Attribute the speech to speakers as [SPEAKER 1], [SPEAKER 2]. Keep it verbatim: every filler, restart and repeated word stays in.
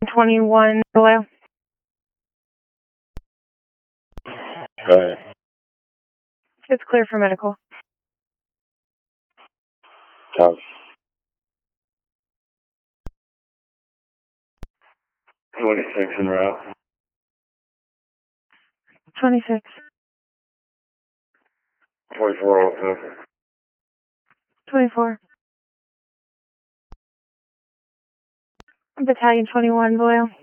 [SPEAKER 1] twenty-one, below.
[SPEAKER 2] Okay.
[SPEAKER 1] It's clear for medical.
[SPEAKER 2] Tough. twenty-six en route.
[SPEAKER 1] twenty-six.
[SPEAKER 2] twenty-four also.
[SPEAKER 1] twenty-four. Battalion twenty-one, below.